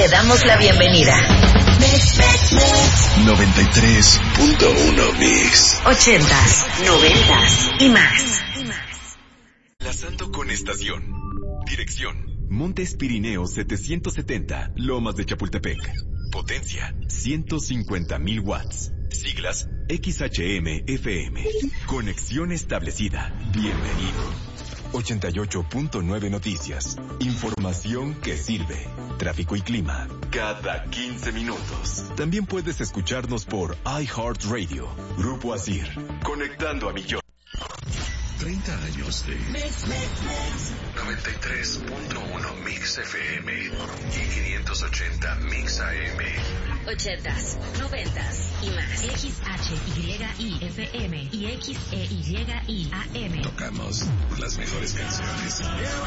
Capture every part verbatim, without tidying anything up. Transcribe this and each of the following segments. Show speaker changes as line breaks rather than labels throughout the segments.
Te damos la bienvenida.
noventa y tres punto uno Mix.
Ochentas, noventas y más.
Enlazando con estación. Dirección: Montes Pirineos setecientos setenta, Lomas de Chapultepec. Potencia: ciento cincuenta mil watts. Siglas: X H M F M. Conexión establecida. Bienvenido. ochenta y ocho punto nueve Noticias. Información que sirve. Tráfico y clima cada quince minutos. También puedes escucharnos por iHeartRadio. Grupo Asir. Conectando a millones.
treinta años de noventa y tres punto uno Mix F M y quinientos ochenta Mix A M.
Ochentas, noventas y más.
X H Y I F M y X E Y I A M.
Tocamos las mejores canciones.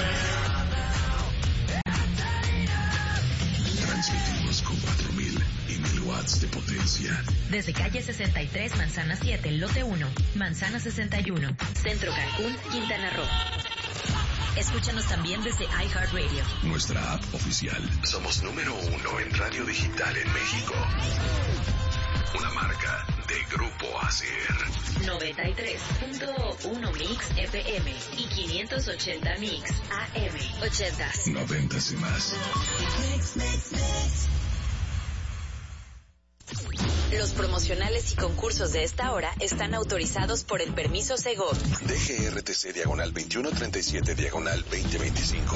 Transmitimos con cuatro mil y mil watts de potencia.
Desde calle sesenta y tres, Manzana siete, Lote uno, Manzana sesenta y uno,
Centro Cancún, Quintana Roo. Escúchanos también desde iHeartRadio.
Nuestra app oficial. Somos número uno en radio digital en México. Una marca de Grupo Asir.
noventa y tres punto uno Mix F M y quinientos ochenta Mix A M. Ochentas.
Noventas y más.
Los promocionales y concursos de esta hora están autorizados por el permiso Segov.
D G R T C diagonal veintiuno treinta y siete diagonal veinte veinticinco.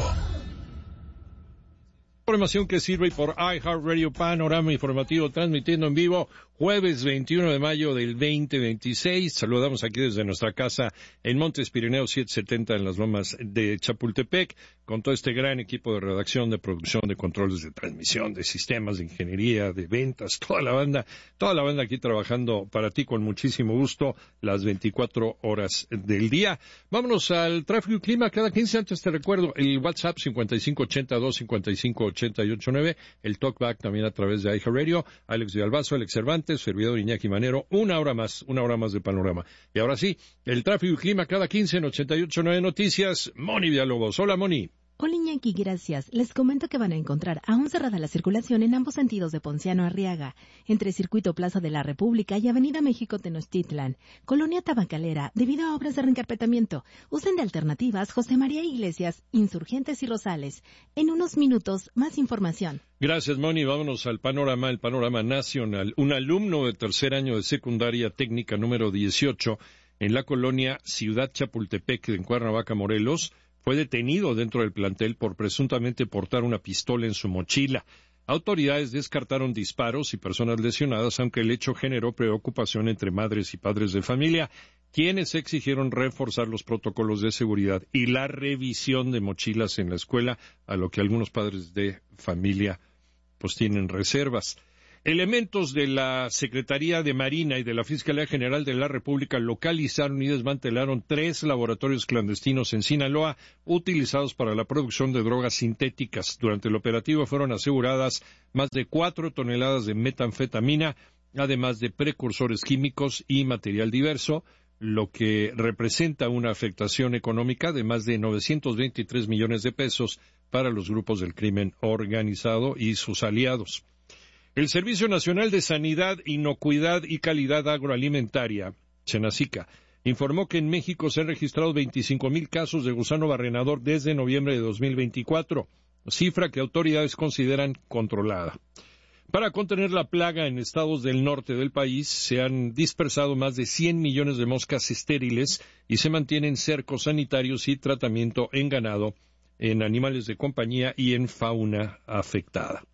Información que sirve por iHeartRadio, panorama informativo transmitiendo en vivo jueves veintiuno de mayo del veinte veintiséis. Saludamos aquí desde nuestra casa en Montes Pirineos setecientos setenta en las Lomas de Chapultepec con todo este gran equipo de redacción, de producción, de controles de transmisión, de sistemas, de ingeniería, de ventas, toda la banda, toda la banda aquí trabajando para ti con muchísimo gusto las veinticuatro horas del día. Vámonos al tráfico y clima cada quince. Antes te recuerdo el WhatsApp cincuenta y cinco ochenta y dos cincuenta y cinco ochenta y ocho nueve, el Talkback también a través de iHeartRadio. Alex de Albazo, Alex Cervantes, servidor Iñaki Manero, una hora más, una hora más de panorama. Y ahora sí, el tráfico y clima cada quince en ochenta y ocho nueve Noticias. Moni Villalobos. Hola, Moni.
Hola Iñaki, gracias. Les comento que van a encontrar aún cerrada la circulación en ambos sentidos de Ponciano a Arriaga, entre Circuito Plaza de la República y Avenida México Tenochtitlan, Colonia Tabacalera, debido a obras de reencarpetamiento. Usen de alternativas José María Iglesias, Insurgentes y Rosales. En unos minutos, más información.
Gracias, Moni. Vámonos al panorama, el panorama nacional. Un alumno de tercer año de secundaria técnica número dieciocho en la colonia Ciudad Chapultepec en Cuernavaca, Morelos, fue detenido dentro del plantel por presuntamente portar una pistola en su mochila. Autoridades descartaron disparos y personas lesionadas, aunque el hecho generó preocupación entre madres y padres de familia, quienes exigieron reforzar los protocolos de seguridad y la revisión de mochilas en la escuela, a lo que algunos padres de familia pues tienen reservas. Elementos de la Secretaría de Marina y de la Fiscalía General de la República localizaron y desmantelaron tres laboratorios clandestinos en Sinaloa utilizados para la producción de drogas sintéticas. Durante el operativo fueron aseguradas más de cuatro toneladas de metanfetamina, además de precursores químicos y material diverso, lo que representa una afectación económica de más de novecientos veintitrés millones de pesos para los grupos del crimen organizado y sus aliados. El Servicio Nacional de Sanidad, Inocuidad y Calidad Agroalimentaria, Senacica, informó que en México se han registrado veinticinco mil casos de gusano barrenador desde noviembre de dos mil veinticuatro, cifra que autoridades consideran controlada. Para contener la plaga en estados del norte del país, se han dispersado más de cien millones de moscas estériles y se mantienen cercos sanitarios y tratamiento en ganado, en animales de compañía y en fauna afectada.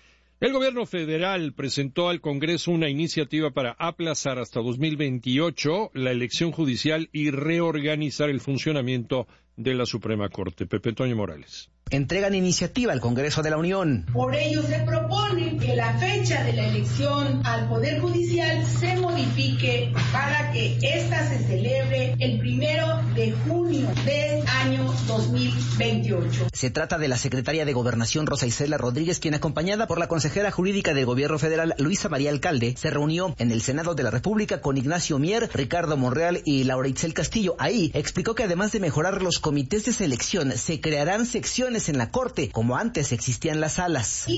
El gobierno federal presentó al Congreso una iniciativa para aplazar hasta dos mil veintiocho la elección judicial y reorganizar el funcionamiento de la Suprema Corte. Pepe Toño Morales.
Entregan iniciativa al Congreso de la Unión.
Por ello se propone que la fecha de la elección al Poder Judicial se modifique para que ésta se celebre el primero de junio del año dos mil veintiocho.
Se trata de la secretaria de Gobernación Rosa Isela Rodríguez, quien acompañada por la consejera jurídica del Gobierno Federal Luisa María Alcalde, se reunió en el Senado de la República con Ignacio Mier, Ricardo Monreal y Laura Itzel Castillo. Ahí explicó que además de mejorar los comités de selección, se crearán secciones en la Corte, como antes existían las salas.